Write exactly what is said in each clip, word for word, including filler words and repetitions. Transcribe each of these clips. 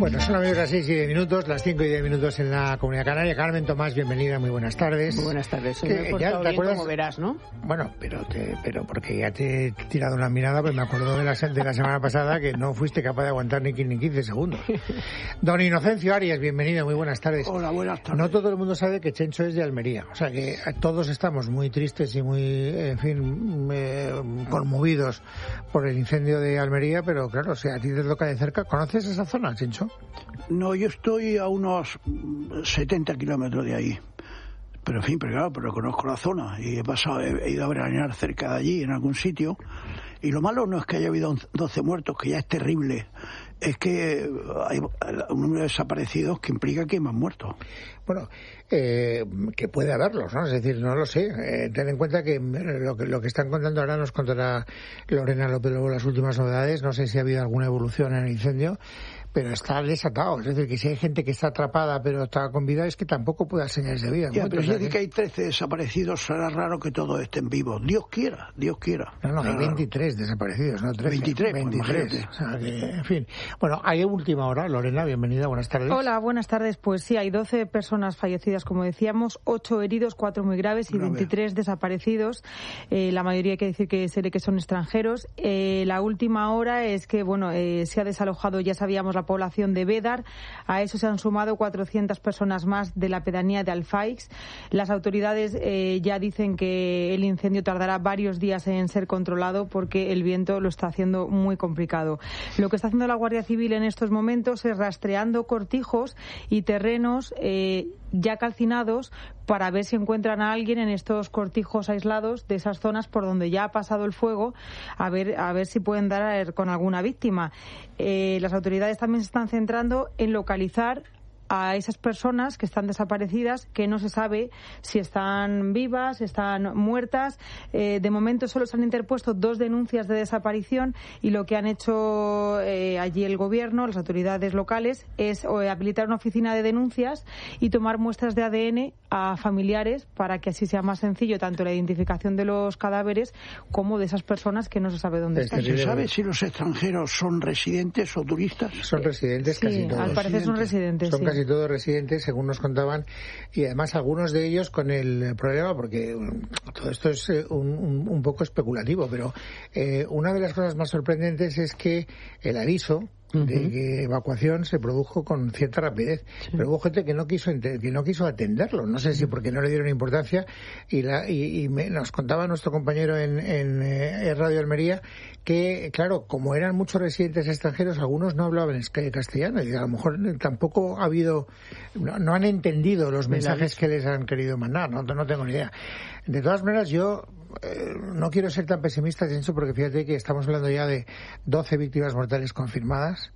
Bueno, son amigos las seis y diez minutos, las cinco y diez minutos en la Comunidad Canaria. Carmen Tomás, bienvenida, muy buenas tardes. Muy buenas tardes. Que, me he ya, ¿te bien, acuerdas? como verás, ¿no? Bueno, pero te, pero porque ya te he tirado una mirada, pues me acuerdo de la, de la semana pasada que no fuiste capaz de aguantar ni, ni quince segundos. Don Inocencio Arias, bienvenido, muy buenas tardes. Hola, buenas tardes. No todo el mundo sabe que Chencho es de Almería, o sea que todos estamos muy tristes y muy, en fin, eh, conmovidos por el incendio de Almería, pero claro, o sea, a ti te toca de cerca. ¿Conoces esa zona, Chencho? No, yo estoy a unos setenta kilómetros de ahí. Pero en fin, pero claro, pero conozco la zona y he pasado, he ido a veranear cerca de allí, en algún sitio. Y lo malo no es que haya habido doce muertos, que ya es terrible. Es que hay un número de desaparecidos que implica que hay más muertos. Bueno, eh, que puede haberlos, ¿no? Es decir, no lo sé. Eh, ten en cuenta que lo, que lo que están contando ahora nos contará Lorena López Lobo las últimas novedades. No sé si ha habido alguna evolución en el incendio, pero está desatado. Es decir, que si hay gente que está atrapada pero está con vida, es que tampoco puede dar señales de vida. Ya, pero si dice que hay trece desaparecidos, será raro que todos estén vivos. Dios quiera, Dios quiera. No, no, hay veintitrés desaparecidos, no trece. veintitrés, veintitrés. Pues, o sea que, en fin. Bueno, hay última hora. Lorena, bienvenida, buenas tardes. Hola, buenas tardes. Pues sí, hay doce personas fallecidas, como decíamos, ocho heridos, cuatro muy graves y Grave. veintitrés desaparecidos. Eh, la mayoría hay que decir que se ve que son extranjeros. Eh, la última hora es que, bueno, eh, se ha desalojado, ya sabíamos, la población de Bédar. A eso se han sumado cuatrocientas personas más de la pedanía de Alfaix. Las autoridades eh, ya dicen que el incendio tardará varios días en ser controlado porque el viento lo está haciendo muy complicado. Lo que está haciendo la Guardia Civil en estos momentos es rastreando cortijos y terrenos eh, ya calcinados para ver si encuentran a alguien en estos cortijos aislados de esas zonas por donde ya ha pasado el fuego, a ver a ver si pueden dar con alguna víctima. Eh, las autoridades también se están centrando en localizar a esas personas que están desaparecidas, que no se sabe si están vivas, si están muertas. Eh, de momento solo se han interpuesto dos denuncias de desaparición y lo que han hecho eh, allí el gobierno, las autoridades locales, es eh, habilitar una oficina de denuncias y tomar muestras de A D N a familiares para que así sea más sencillo tanto la identificación de los cadáveres como de esas personas que no se sabe dónde están. ¿Se sabe si los extranjeros son residentes o turistas? Son residentes, sí, casi todos. Al parecer son residentes. Son sí. casi todos residentes, según nos contaban, y además algunos de ellos con el problema, porque todo esto es un, un, un poco especulativo, pero eh, una de las cosas más sorprendentes es que el aviso de que evacuación se produjo con cierta rapidez, sí. Pero hubo gente que no quiso que no quiso atenderlo, no sé si porque no le dieron importancia, y, la, y, y me, nos contaba nuestro compañero en, en eh, Radio Almería que, claro, como eran muchos residentes extranjeros, algunos no hablaban castellano y a lo mejor tampoco ha habido, no, no han entendido los mensajes que les han querido mandar, no, no tengo ni idea. De todas maneras, yo Eh, no quiero ser tan pesimista, Chencho, porque fíjate que estamos hablando ya de doce víctimas mortales confirmadas.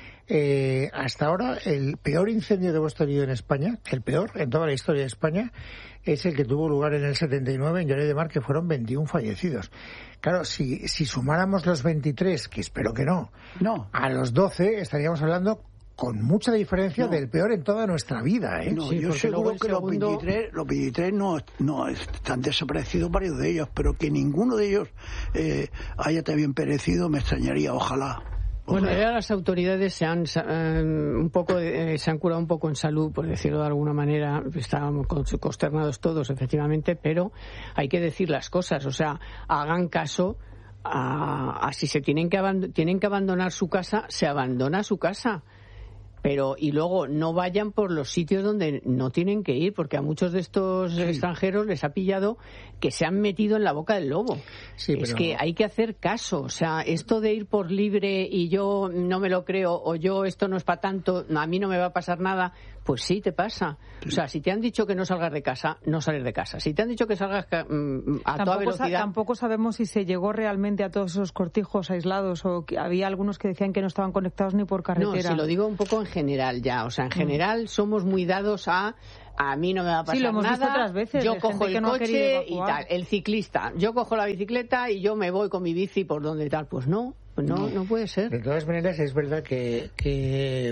Eh, hasta ahora, el peor incendio que hemos tenido en España, el peor en toda la historia de España, es el que tuvo lugar en el setenta y nueve en Lloret de Mar, que fueron veintiún fallecidos. Claro, si, si sumáramos los veintitrés, que espero que no, no, a los doce, estaríamos hablando con mucha diferencia no. del peor en toda nuestra vida, ¿eh? No, sí, yo seguro que segundo... los veintitrés, los veintitrés no, no están desaparecidos varios de ellos, pero que ninguno de ellos eh, haya también perecido me extrañaría, ojalá. Bueno, ya las autoridades se han eh, un poco eh, se han curado un poco en salud, por decirlo de alguna manera. Estábamos consternados todos, efectivamente, pero hay que decir las cosas, o sea, hagan caso a, a si se tienen que aband- tienen que abandonar su casa, se abandona su casa. Pero, y luego no vayan por los sitios donde no tienen que ir, porque a muchos de estos sí. extranjeros les ha pillado que se han metido en la boca del lobo. Sí, es pero... que hay que hacer caso. O sea, esto de ir por libre y yo no me lo creo, o yo esto no es para tanto, a mí no me va a pasar nada, pues sí te pasa. Sí. O sea, si te han dicho que no salgas de casa, no sales de casa. Si te han dicho que salgas a tampoco toda velocidad... Sa- tampoco sabemos si se llegó realmente a todos esos cortijos aislados o que había algunos que decían que no estaban conectados ni por carretera. No, si lo digo un poco en general ya, o sea, en general mm. somos muy dados a a mí no me va a pasar sí, lo hemos nada, visto otras veces, yo cojo el no coche y tal, el ciclista, yo cojo la bicicleta y yo me voy con mi bici por donde tal, pues no, No, no puede ser. De todas maneras, es verdad que, que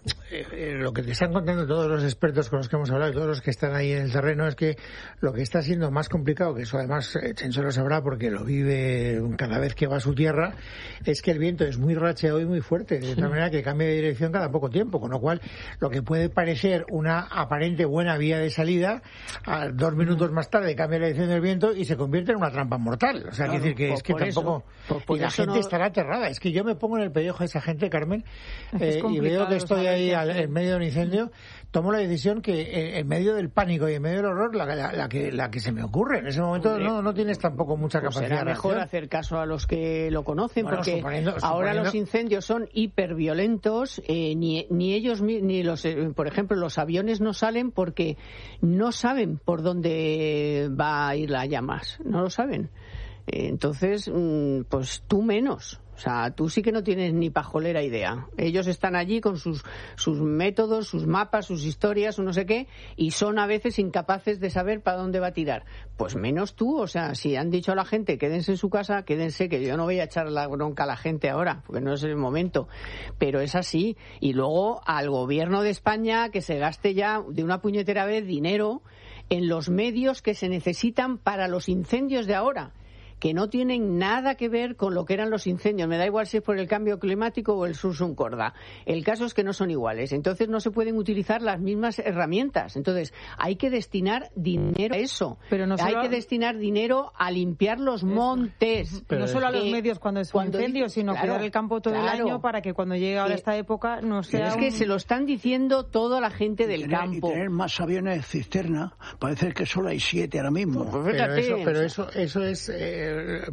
eh, lo que te están contando todos los expertos con los que hemos hablado y todos los que están ahí en el terreno es que lo que está siendo más complicado, que eso además eh, Chencho lo sabrá porque lo vive cada vez que va a su tierra, es que el viento es muy racheado y muy fuerte, de tal manera que cambia de dirección cada poco tiempo, con lo cual lo que puede parecer una aparente buena vía de salida, a dos minutos más tarde cambia la dirección del viento y se convierte en una trampa mortal. O sea, claro, quiere decir que por, es que tampoco... Por, por y la gente no... estará aterrada. Es que yo me pongo en el pellejo de esa gente, Carmen, es eh, y veo que estoy ahí al, en medio de un incendio, tomo la decisión que eh, en medio del pánico y en medio del horror, la, la, la, que, la que se me ocurre. En ese momento Hombre, no, no tienes tampoco mucha pues capacidad será de reacción. Mejor hacer caso a los que lo conocen, bueno, porque suponiendo, ahora suponiendo... los incendios son hiperviolentos, eh, ni, ni ellos, ni los, eh, por ejemplo, los aviones no salen porque no saben por dónde va a ir las llamas, no lo saben. Entonces, pues tú menos. O sea, tú sí que no tienes ni pajolera idea. Ellos están allí con sus, sus métodos, sus mapas, sus historias, o no sé qué, y son a veces incapaces de saber para dónde va a tirar. Pues menos tú. O sea, si han dicho a la gente quédense en su casa, quédense, que yo no voy a echar la bronca a la gente ahora, porque no es el momento. Pero es así. Y luego al gobierno de España que se gaste ya de una puñetera vez dinero en los medios que se necesitan para los incendios de ahora, que no tienen nada que ver con lo que eran los incendios. Me da igual si es por el cambio climático o el Sursum Corda. El caso es que no son iguales. Entonces no se pueden utilizar las mismas herramientas. Entonces hay que destinar dinero a eso. Pero no hay solo... que destinar dinero a limpiar los montes. Pero no solo a los medios cuando es un incendio, sino claro, cuidar el campo todo claro, el año para que cuando llegue ahora esta época no sea... Es un... que se lo están diciendo toda la gente del y tener, campo. Y tener más aviones cisterna. Parece que solo hay siete ahora mismo. Pues pero eso, pero eso, eso es... Eh,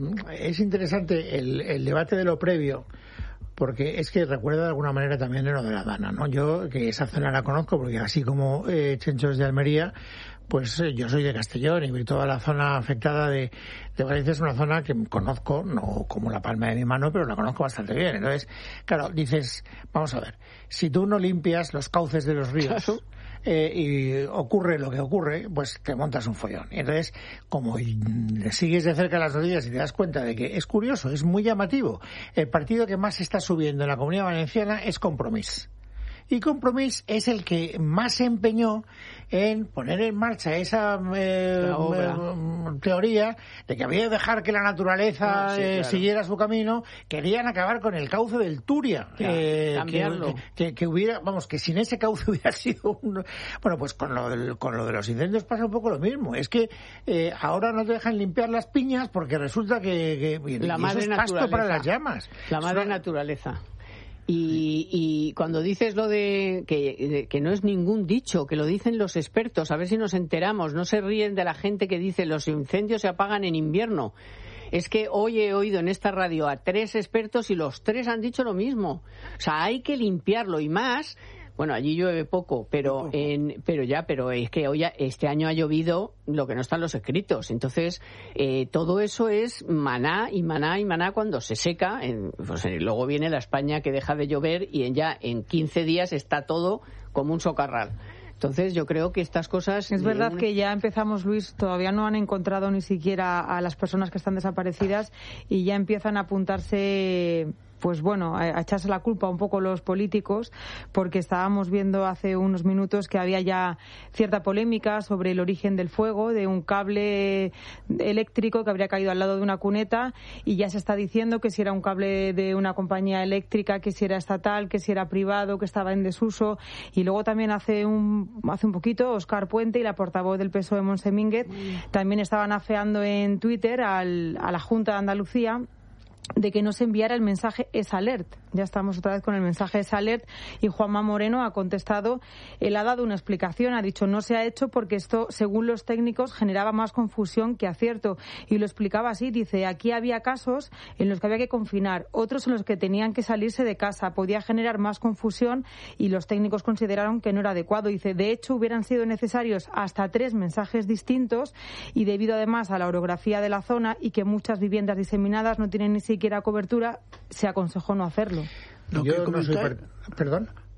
es interesante el, el debate de lo previo, porque es que recuerda de alguna manera también de lo de La Habana, ¿no? Yo, que esa zona la conozco, porque así como eh, Chencho es de Almería, pues eh, yo soy de Castellón y toda la zona afectada de, de Valencia es una zona que conozco, no como la palma de mi mano, pero la conozco bastante bien. Entonces, claro, dices, vamos a ver, si tú no limpias los cauces de los ríos... Claro. Eh, y ocurre lo que ocurre, pues te montas un follón. Y entonces, como le sigues de cerca las noticias y te das cuenta de que es curioso, es muy llamativo, el partido que más está subiendo en la Comunidad Valenciana es Compromís. Y Compromís es el que más se empeñó en poner en marcha esa eh, eh, teoría de que había que dejar que la naturaleza ah, sí, claro. eh, siguiera su camino. Querían acabar con el cauce del Turia, claro, eh, cambiarlo. Que, que, que hubiera, vamos, que sin ese cauce hubiera sido un... Bueno, pues con lo, del, con lo de los incendios pasa un poco lo mismo. Es que eh, ahora no te dejan limpiar las piñas porque resulta que, que la y madre eso es pasto para las llamas. La madre eso... naturaleza. Y, y cuando dices lo de que, que no es ningún dicho, que lo dicen los expertos, a ver si nos enteramos, no se ríen de la gente que dice los incendios se apagan en invierno. Es que hoy he oído en esta radio a tres expertos y los tres han dicho lo mismo. O sea, hay que limpiarlo y más. Bueno, allí llueve poco, pero en, pero ya, pero es que hoy este año ha llovido lo que no están los escritos. Entonces, eh, todo eso es maná y maná y maná cuando se seca. En, pues, luego viene la España que deja de llover y en, ya en quince días está todo como un socarral. Entonces, yo creo que estas cosas... Es verdad una... que ya empezamos, Luis, todavía no han encontrado ni siquiera a las personas que están desaparecidas y ya empiezan a apuntarse... Pues bueno, a echarse la culpa un poco los políticos, porque estábamos viendo hace unos minutos que había ya cierta polémica sobre el origen del fuego, de un cable eléctrico que habría caído al lado de una cuneta, y ya se está diciendo que si era un cable de una compañía eléctrica, que si era estatal, que si era privado, que estaba en desuso. Y luego también hace un hace un poquito Óscar Puente y la portavoz del P S O E, Montse Mínguez, mm. también estaban afeando en Twitter al, a la Junta de Andalucía de que no se enviara el mensaje EsAlert. Ya estamos otra vez con el mensaje EsAlert y Juanma Moreno ha contestado, él ha dado una explicación, ha dicho no se ha hecho porque esto, según los técnicos, generaba más confusión que acierto. Y lo explicaba así, dice, aquí había casos en los que había que confinar, otros en los que tenían que salirse de casa, podía generar más confusión y los técnicos consideraron que no era adecuado. Dice, de hecho hubieran sido necesarios hasta tres mensajes distintos y debido además a la orografía de la zona y que muchas viviendas diseminadas no tienen ni siquiera cobertura, se aconsejó no hacerlo. Lo Yo que no soy comentáis, per... Perdón.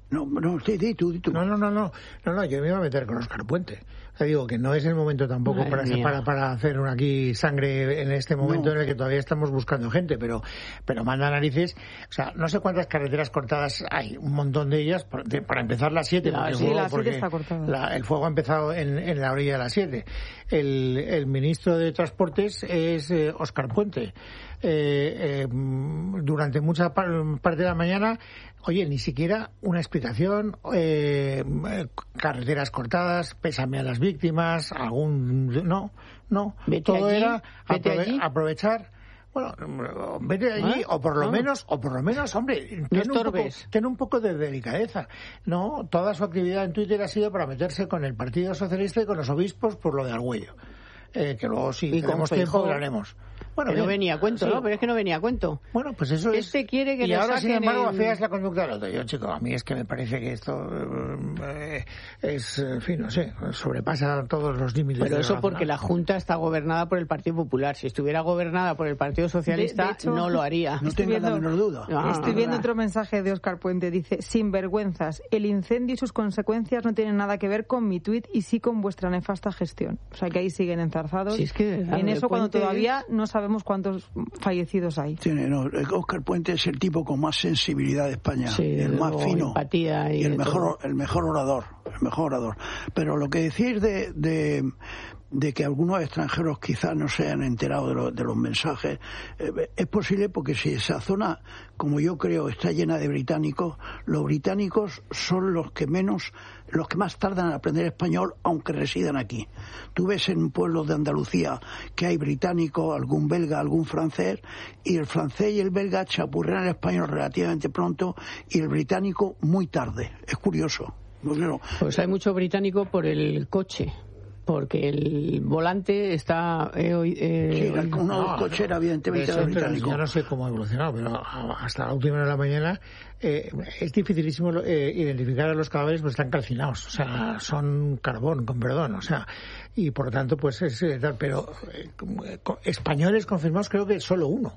No, no, di, di tú, di tú. No, no, no, no, no, no, yo me iba a meter con Óscar Puente. Te digo que no es el momento tampoco para, para para hacer una aquí sangre en este momento no. en el que todavía estamos buscando gente, pero pero manda narices. O sea, no sé cuántas carreteras cortadas hay, un montón de ellas, para, de, para empezar las siete. La, sí, la siete está cortada. La, el fuego ha empezado en, en la orilla de las siete. El, el ministro de Transportes es eh, Óscar Puente. Eh, eh, durante mucha par, parte de la mañana, oye, ni siquiera una explicación, eh, carreteras cortadas, pésame a las víctimas, algún... No, no, vete todo allí, era vete aprove- allí. aprovechar... Bueno, vete allí, ¿Ah? o por lo no. menos, o por lo menos, hombre, no ten, un poco, ten un poco de delicadeza. No, toda su actividad en Twitter ha sido para meterse con el Partido Socialista y con los obispos por lo de Argüello. Eh, que luego si y tenemos tiempo lo haremos. Bueno, que no venía a cuento, sí. ¿no? Pero es que no venía a cuento. Bueno, pues eso es... Este quiere que y le ahora, sin embargo, el... afeas la conducta del otro. Yo, chico, a mí es que me parece que esto eh, es, en fin, no sé, sobrepasa todos los límites. Pero eso porque la Junta está gobernada por el Partido Popular. Si estuviera gobernada por el Partido Socialista, de, de hecho, no lo haría. No tenga la menor duda. Ah, estoy viendo otro mensaje de Óscar Puente. Dice, sinvergüenzas, el incendio y sus consecuencias no tienen nada que ver con mi tuit y sí con vuestra nefasta gestión. O sea, que ahí siguen enzarzados. Si es que, en eso cuando todavía no sabemos cuántos fallecidos hay. Tiene, no, Óscar Puente es el tipo con más sensibilidad de España, sí, el más fino, empatía y, y el mejor, todo. el mejor orador, el mejor orador. Pero lo que decís de, de, de que algunos extranjeros quizás no se hayan enterado de, lo, de los mensajes, eh, es posible porque si esa zona, como yo creo, está llena de británicos, los británicos son los que menos, los que más tardan en aprender español, aunque residan aquí. Tú ves en pueblos de Andalucía que hay británicos, algún belga, algún francés, y el francés y el belga chapurrean el español relativamente pronto y el británico muy tarde. Es curioso. Bueno, pues hay mucho británico por el coche. Porque el volante está... Eh, eh, sí, la, una no, cochera, evidentemente, eso, británico. Yo no sé cómo ha evolucionado, pero hasta la última hora de la mañana eh, es dificilísimo eh, identificar a los cadáveres, pues están calcinados. O sea, son carbón, con perdón. O sea, y por lo tanto, pues es tal. Pero eh, españoles confirmados creo que solo uno.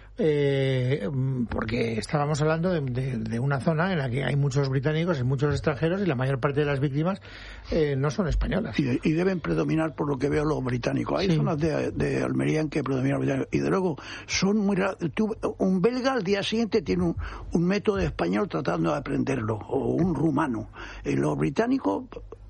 Eh, porque estábamos hablando de, de, de una zona en la que hay muchos británicos y muchos extranjeros y la mayor parte de las víctimas eh, no son españolas. Y, y deben predominar, por lo que veo, los británicos. Hay sí. zonas de, de Almería en que predominan los británicos. Y de luego, son muy tú, un belga al día siguiente tiene un, un método español tratando de aprenderlo, o un rumano. Y los británicos...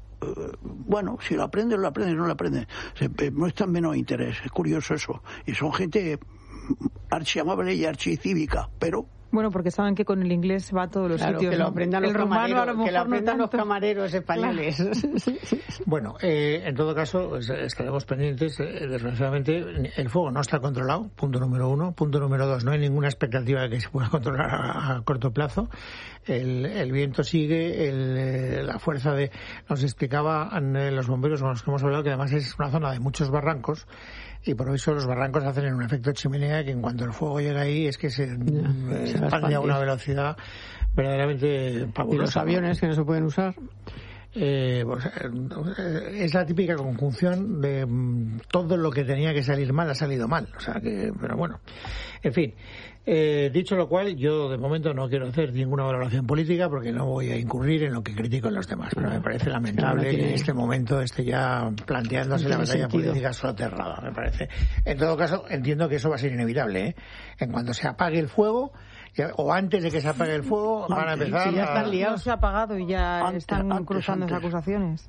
bueno, si lo aprenden, lo aprenden, no lo aprenden. No es tan menos interés. Es curioso eso. Y son gente archiamable y archicívica, pero... Bueno, porque saben que con el inglés va a todos los claro, sitios. Que lo aprendan, el los, romano, camareros, a lo mejor que lo aprendan no los camareros españoles. Claro. Bueno, eh, en todo caso, pues, estaremos pendientes. Eh, desgraciadamente, el fuego no está controlado, punto número uno. Punto número dos, no hay ninguna expectativa de que se pueda controlar a, a corto plazo. El, el viento sigue, el, la fuerza de... Nos explicaban eh, los bomberos con los que hemos hablado que además es una zona de muchos barrancos. Y por eso los barrancos hacen un efecto chimenea que en cuanto el fuego llega ahí es que se, yeah, eh, se expande a una velocidad verdaderamente fabulosa. ¿Y los aviones que no se pueden usar? Eh, pues, es la típica conjunción de mm, todo lo que tenía que salir mal ha salido mal. O sea que, pero bueno, en fin. Eh, dicho lo cual, yo de momento no quiero hacer ninguna valoración política porque no voy a incurrir en lo que critico en los demás, pero me parece lamentable que en este momento esté ya planteándose la batalla sentido. política soterrada, me parece. En todo caso, entiendo que eso va a ser inevitable, ¿eh? En cuanto se apague el fuego, ya, o antes de que se apague el fuego, van a empezar sí, ya están a... liados, se ha apagado y ya antes, están antes, cruzando antes. esas acusaciones.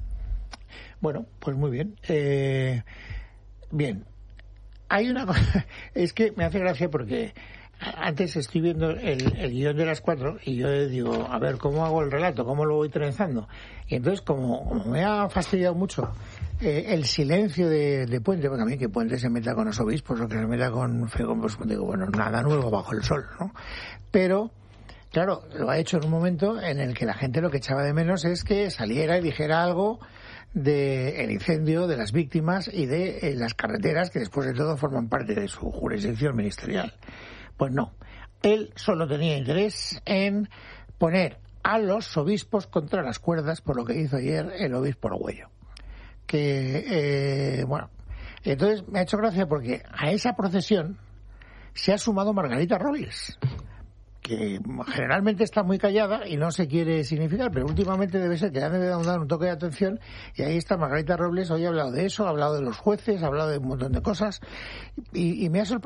Bueno, pues muy bien. Eh, bien. Hay una cosa, es que me hace gracia porque antes estoy viendo el, el guión de las cuatro y yo digo, a ver, ¿cómo hago el relato? ¿Cómo lo voy trenzando? Y entonces, como, como me ha fastidiado mucho eh, el silencio de, de Puente, porque a mí que Puente se meta con los obispos o que se meta con Fegón, pues digo, bueno, nada nuevo bajo el sol, ¿no? Pero... Claro, lo ha hecho en un momento en el que la gente lo que echaba de menos es que saliera y dijera algo del incendio, de las víctimas y de eh, las carreteras que después de todo forman parte de su jurisdicción ministerial. Pues no, él solo tenía interés en poner a los obispos contra las cuerdas por lo que hizo ayer el obispo Argüello. Que, eh, bueno, entonces me ha hecho gracia porque a esa procesión se ha sumado Margarita Robles, que generalmente está muy callada y no se quiere significar, pero últimamente debe ser que ya debe dar un toque de atención, y ahí está Margarita Robles. Hoy ha hablado de eso, ha hablado de los jueces, ha hablado de un montón de cosas, y, y me ha sorprendido